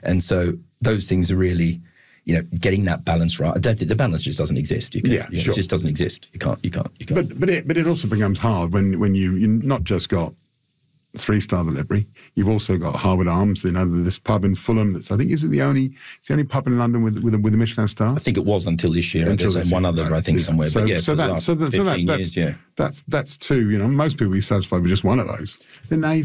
And so those things are really, getting that balance right. I don't think the balance just doesn't exist. Sure. It just doesn't exist. You can't. But it also becomes hard when you not just got 3-star delivery, you've also got Harwood Arms, this pub in Fulham. That's, I think, is it the only pub in London with a Michelin star? I think it was until this year. There's one other, right. I think, somewhere. So, but yeah, so for the last 15 years, that's two. Most people will be satisfied with just one of those. Then now